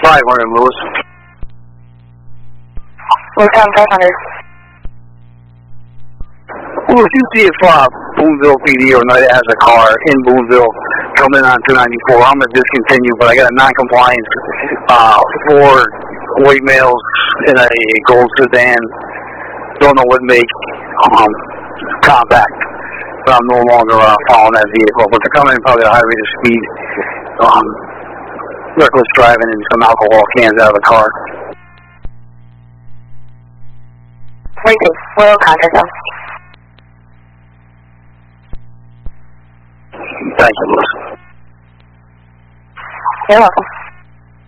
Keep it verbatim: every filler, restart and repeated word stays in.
five hundred, Lewis. We're down five hundred. Well, if you see if uh, Boonville P D or Oneida has a car in Boonville coming on two ninety-four, I'm going to discontinue, but I got a non-compliant uh, Ford white males in a gold sedan. Don't know what make, um, compact, but I'm no longer uh, following that vehicle. But they're coming in probably at a high rate of speed, um, reckless driving, and some alcohol cans out of the car. Wait, we'll contact them. Thank you, Lewis. You're welcome.